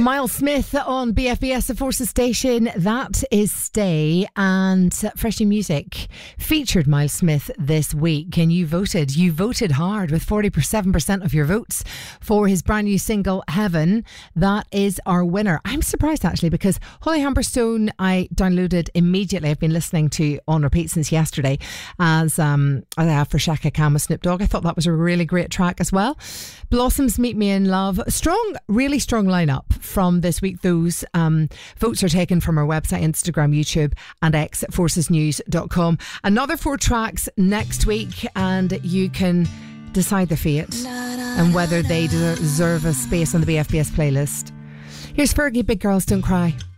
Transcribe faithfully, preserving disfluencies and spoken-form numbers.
Miles Smith on B F B S, the Forces Station. That is Stay. And Fresh New Music featured Miles Smith this week. And you voted. You voted hard with forty-seven percent of your votes for his brand new single, Heaven. That is our winner. I'm surprised, actually, because Holly Humberstone, I downloaded immediately. I've been listening to on repeat since yesterday as um, I have for Shaka Khan with Snoop Dogg. I thought that was a really great track as well. Blossoms, Meet Me in Love. Strong, really strong lineup from this week. Those um, votes are taken from our website, Instagram, YouTube and X, forces news dot com. Another four tracks next week, and you can decide the fate and whether they deserve a space on the B F B S playlist. Here's Fergie, Big Girls Don't Cry.